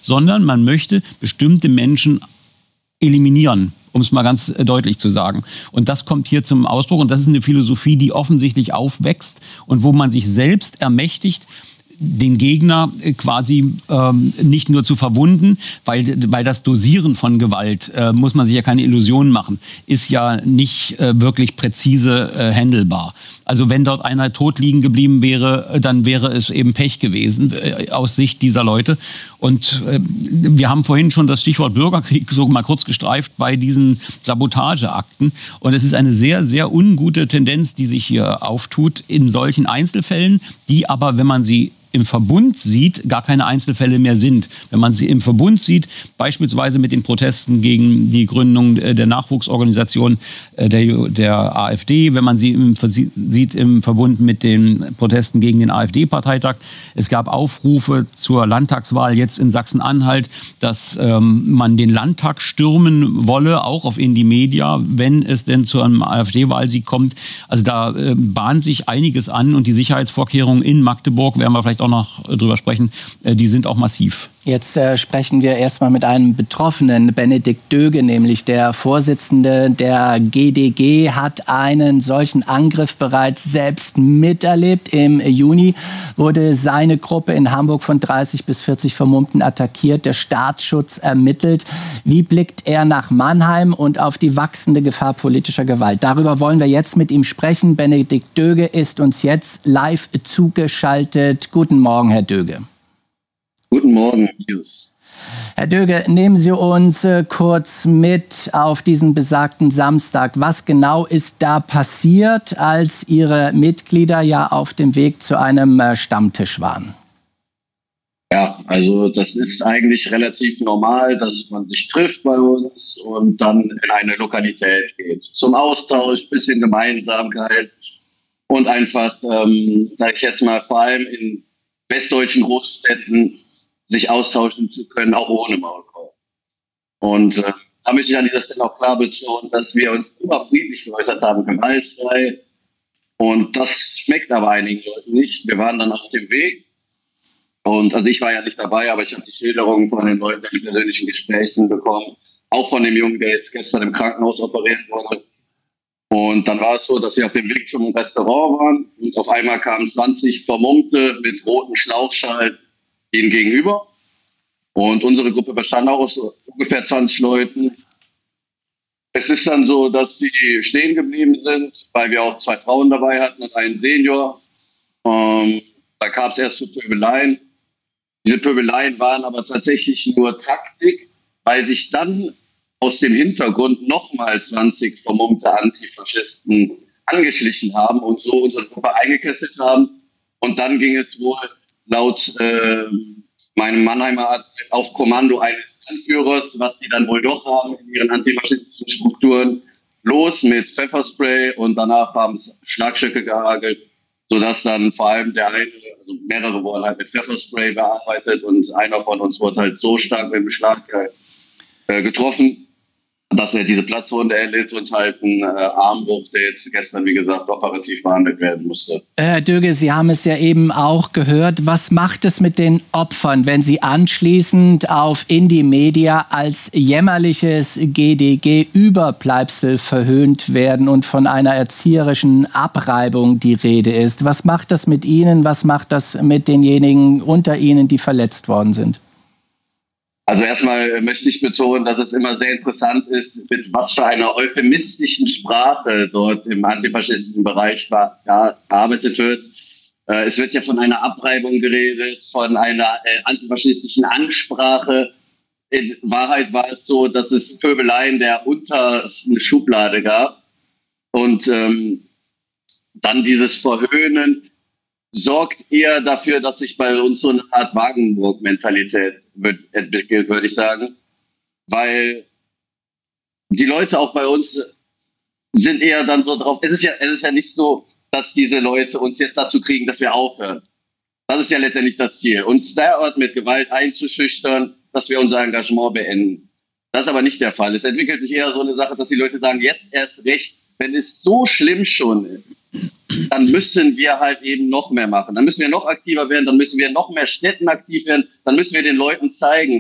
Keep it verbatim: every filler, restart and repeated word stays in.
sondern man möchte bestimmte Menschen eliminieren, um es mal ganz deutlich zu sagen. Und das kommt hier zum Ausdruck. Und das ist eine Philosophie, die offensichtlich aufwächst und wo man sich selbst ermächtigt, den Gegner quasi ähm, nicht nur zu verwunden, weil, weil das Dosieren von Gewalt, äh, muss man sich ja keine Illusionen machen, ist ja nicht äh, wirklich präzise äh, handelbar. Also wenn dort einer tot liegen geblieben wäre, dann wäre es eben Pech gewesen äh, aus Sicht dieser Leute. Und äh, wir haben vorhin schon das Stichwort Bürgerkrieg so mal kurz gestreift bei diesen Sabotageakten. Und es ist eine sehr, sehr ungute Tendenz, die sich hier auftut in solchen Einzelfällen, die aber, wenn man sie im Verbund sieht, gar keine Einzelfälle mehr sind. Wenn man sie im Verbund sieht, beispielsweise mit den Protesten gegen die Gründung der Nachwuchsorganisation der, der AfD, wenn man sie im, sieht im Verbund mit den Protesten gegen den AfD-Parteitag. Es gab Aufrufe zur Landtagswahl jetzt in Sachsen-Anhalt, dass ähm, man den Landtag stürmen wolle, auch auf Indymedia, wenn es denn zu einem AfD-Wahlsieg kommt. Also da äh, bahnt sich einiges an und die Sicherheitsvorkehrungen in Magdeburg, werden wir vielleicht auch noch drüber sprechen, die sind auch massiv. Jetzt äh, sprechen wir erstmal mit einem Betroffenen, Benedikt Döge, nämlich der Vorsitzende der G D G, hat einen solchen Angriff bereits selbst miterlebt. Im Juni wurde seine Gruppe in Hamburg von dreißig bis vierzig Vermummten attackiert, der Staatsschutz ermittelt. Wie blickt er nach Mannheim und auf die wachsende Gefahr politischer Gewalt? Darüber wollen wir jetzt mit ihm sprechen. Benedikt Döge ist uns jetzt live zugeschaltet. Guten Morgen, Herr Döge. Guten Morgen, Jus. Herr Döge, nehmen Sie uns äh, kurz mit auf diesen besagten Samstag. Was genau ist da passiert, als Ihre Mitglieder ja auf dem Weg zu einem äh, Stammtisch waren? Ja, also das ist eigentlich relativ normal, dass man sich trifft bei uns und dann in eine Lokalität geht. Zum Austausch, bisschen Gemeinsamkeit und einfach, ähm, sage ich jetzt mal, vor allem in westdeutschen Großstädten sich austauschen zu können, auch ohne Maulkorb. Und äh, da möchte ich an dieser Stelle auch klar betonen, dass wir uns immer friedlich geäußert haben, gewaltfrei. Und das schmeckt aber einigen Leuten nicht. Wir waren dann auf dem Weg. Und also ich war ja nicht dabei, aber ich habe die Schilderungen von den Leuten in persönlichen Gesprächen bekommen. Auch von dem Jungen, der jetzt gestern im Krankenhaus operiert wurde. Und dann war es so, dass wir auf dem Weg zum Restaurant waren. Und auf einmal kamen zwanzig Vermummte mit roten Schlauchschals ihnen gegenüber. Und unsere Gruppe bestand auch aus so ungefähr zwanzig Leuten. Es ist dann so, dass die stehen geblieben sind, weil wir auch zwei Frauen dabei hatten und einen Senior. Ähm, da kam es erst zu Pöbeleien. Diese Pöbeleien waren aber tatsächlich nur Taktik, weil sich dann aus dem Hintergrund nochmal zwanzig vermummte Antifaschisten angeschlichen haben und so unsere Gruppe eingekesselt haben. Und dann ging es wohl laut äh, meinem Mannheimer Arzt auf Kommando eines Anführers, was die dann wohl doch haben in ihren antifaschistischen Strukturen, los mit Pfefferspray und danach haben es Schlagstöcke gehagelt, sodass dann vor allem der eine, also mehrere wurden halt mit Pfefferspray bearbeitet und einer von uns wurde halt so stark mit dem Schlag äh, getroffen, dass er diese Platzwunde erlitt und halt einen äh, Armbruch, der jetzt gestern, wie gesagt, operativ behandelt werden musste. Herr Döge, Sie haben es ja eben auch gehört. Was macht es mit den Opfern, wenn sie anschließend auf Indymedia als jämmerliches G D G-Überbleibsel verhöhnt werden und von einer erzieherischen Abreibung die Rede ist? Was macht das mit Ihnen? Was macht das mit denjenigen unter Ihnen, die verletzt worden sind? Also erstmal möchte ich betonen, dass es immer sehr interessant ist, mit was für einer euphemistischen Sprache dort im Antifaschistenbereich gearbeitet wird. Es wird ja von einer Abreibung geredet, von einer antifaschistischen Ansprache. In Wahrheit war es so, dass es Pöbeleien der untersten Schublade gab. Und ähm, dann dieses Verhöhnen sorgt eher dafür, dass sich bei uns so eine Art Wagenburg-Mentalität entwickelt, würde ich sagen. Weil die Leute auch bei uns sind eher dann so drauf. Es ist ja, es ist ja nicht so, dass diese Leute uns jetzt dazu kriegen, dass wir aufhören. Das ist ja letztendlich das Ziel, uns derart mit Gewalt einzuschüchtern, dass wir unser Engagement beenden. Das ist aber nicht der Fall. Es entwickelt sich eher so eine Sache, dass die Leute sagen, jetzt erst recht, wenn es so schlimm schon ist, dann müssen wir halt eben noch mehr machen. Dann müssen wir noch aktiver werden, dann müssen wir noch mehr Städten aktiv werden, dann müssen wir den Leuten zeigen,